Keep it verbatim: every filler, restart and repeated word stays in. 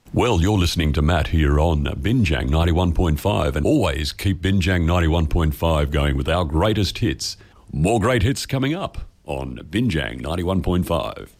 Well, you're listening to Matt here on Binjang ninety-one point five, and always keep Binjang ninety-one point five going with our greatest hits. More great hits coming up on Binjang ninety-one point five.